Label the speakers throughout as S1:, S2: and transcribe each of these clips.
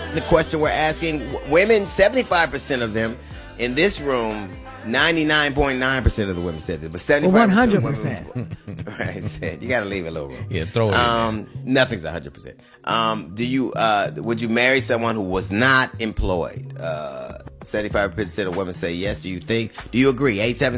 S1: It's a question we're asking women. 75% of them in this room. 99.9% of the women said this, but 75% 100%. Right, said you got to leave a little room.
S2: Yeah, throw it in there.
S1: Nothing's 100%. Do you would you marry someone who was not employed? 75% of women say yes. Do you agree?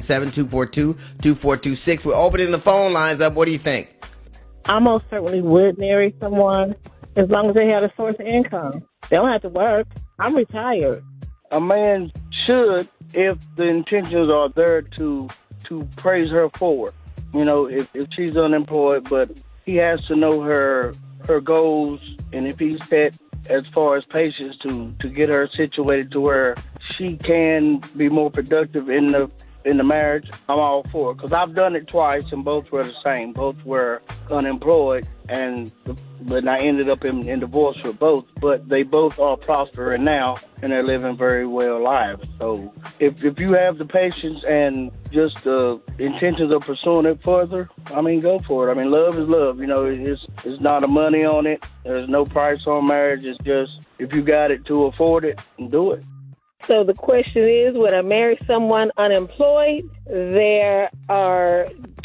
S1: 877-242-2426. We're opening the phone lines up. What do you think?
S3: I most certainly would marry someone as long as they had a source of income. They don't have to work. I'm retired.
S4: A man should, if the intentions are there to praise her forward. You know, if she's unemployed, but he has to know her goals, and if he's set as far as patience to get her situated to where she can be more productive in the marriage, I'm all for it. Because I've done it twice, and both were the same. Both were unemployed, but I ended up in divorce with both. But they both are prospering now, and they're living very well lives. So if you have the patience and just the intentions of pursuing it further, I mean, go for it. I mean, love is love. You know, it's not a money on it. There's no price on marriage. It's just if you got it to afford it, do it.
S3: So the question is, would I marry someone unemployed? There are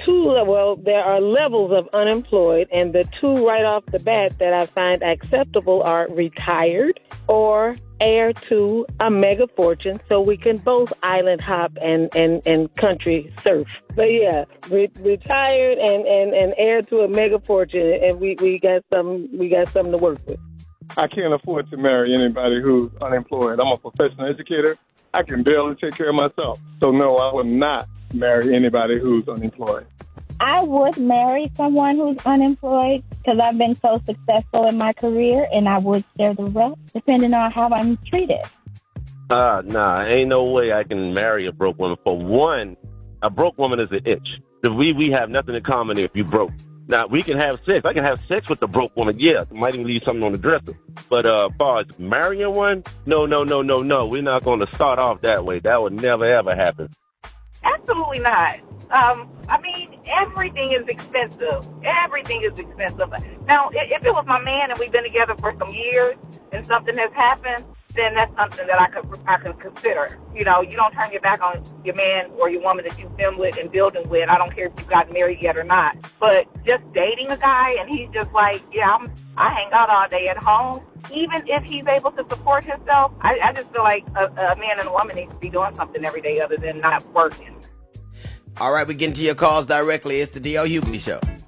S3: levels of unemployed, and the two right off the bat that I find acceptable are retired or heir to a mega fortune, so we can both island hop and country surf. But yeah, retired and heir to a mega fortune, and we got something to work with.
S5: I can't afford to marry anybody who's unemployed. I'm a professional educator. I can barely take care of myself. So no, I would not marry anybody who's unemployed.
S6: I would marry someone who's unemployed because I've been so successful in my career, and I would share the rest depending on how I'm treated.
S7: Nah, ain't no way I can marry a broke woman. For one, a broke woman is an itch. We have nothing in common if you broke. Now, we can have sex. I can have sex with the broke woman. Yeah, might even leave something on the dresser. But as far as marrying one, no. We're not going to start off that way. That would never, ever happen.
S8: Absolutely not. I mean, everything is expensive. Everything is expensive. Now, if it was my man and we've been together for some years and something has happened, then that's something that I can consider. You know, you don't turn your back on your man or your woman that you've been with and building with. I don't care if you got married yet or not. But just dating a guy and he's just like, yeah, I hang out all day at home. Even if he's able to support himself, I just feel like a man and a woman need to be doing something every day other than not working.
S1: All right, we get into your calls directly. It's the D.L. Hughley Show.